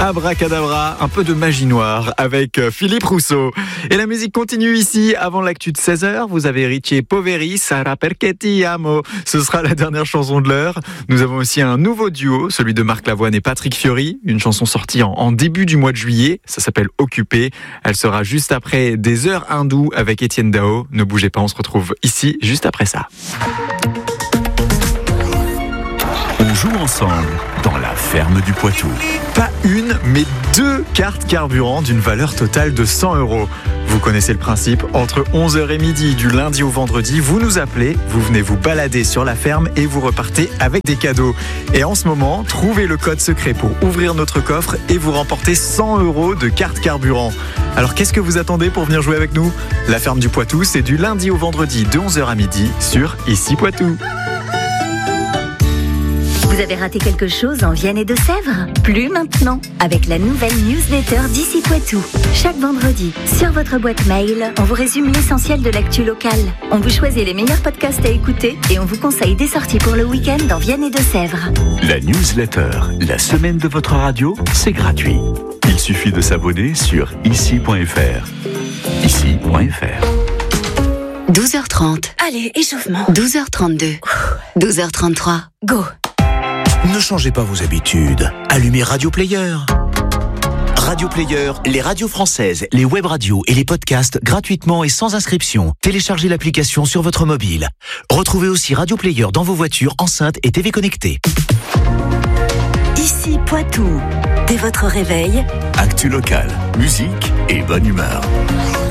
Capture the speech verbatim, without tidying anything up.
Abracadabra, un peu de magie noire avec Philippe Rousseau. Et la musique continue ici avant l'actu de seize heures. Vous avez Ricci Poveri, Sarà perché ti amo. Ce sera la dernière chanson de l'heure. Nous avons aussi un nouveau duo, celui de Marc Lavoine et Patrick Fiori. Une chanson sortie en, en début du mois de juillet. Ça s'appelle Occupé. Elle sera juste après Des heures hindoues avec Étienne Dao. Ne bougez pas, on se retrouve ici juste après ça. On joue ensemble dans la ferme du Poitou. Pas une, mais deux cartes carburant d'une valeur totale de cent euros. Vous connaissez le principe, entre onze heures et midi du lundi au vendredi, vous nous appelez, vous venez vous balader sur la ferme et vous repartez avec des cadeaux. Et en ce moment, trouvez le code secret pour ouvrir notre coffre et vous remportez cent euros de cartes carburant. Alors qu'est-ce que vous attendez pour venir jouer avec nous ? La ferme du Poitou, c'est du lundi au vendredi de onze heures à midi sur Ici Poitou. Vous avez raté quelque chose en Vienne et Deux-Sèvres ? Plus maintenant, avec la nouvelle newsletter d'Ici Poitou. Chaque vendredi, sur votre boîte mail, on vous résume l'essentiel de l'actu locale. On vous choisit les meilleurs podcasts à écouter et on vous conseille des sorties pour le week-end en Vienne et Deux-Sèvres. La newsletter, la semaine de votre radio, c'est gratuit. Il suffit de s'abonner sur ici point f r. ici point f r. douze heures trente. Allez, échauffement. douze heures trente-deux. douze heures trente-trois. Go. Ne changez pas vos habitudes. Allumez Radio Player. Radio Player, les radios françaises, les web radios et les podcasts gratuitement et sans inscription. Téléchargez l'application sur votre mobile. Retrouvez aussi Radio Player dans vos voitures, enceintes et T V connectées. Ici Poitou. Dès votre réveil, Actu local, musique et bonne humeur.